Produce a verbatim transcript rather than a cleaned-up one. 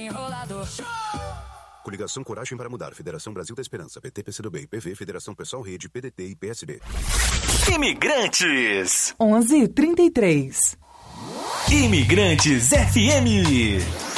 enrolador. Coligação Coragem para Mudar, Federação Brasil da Esperança, P T, P C do B, I P V, Federação Pessoal Rede, P D T e P S B. Imigrantes. onze e trinta e três. Imigrantes F M.